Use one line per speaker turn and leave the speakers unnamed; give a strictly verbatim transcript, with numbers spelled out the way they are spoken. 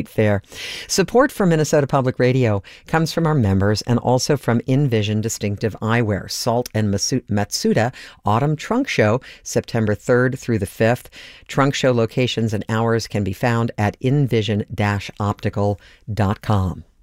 right there. Support for Minnesota Public Radio comes from our members and also from InVision Distinctive Eyewear. Salt and Matsuda Autumn Trunk Show, September third through the fifth. Trunk show locations and hours can be found at invision dash optical dot com.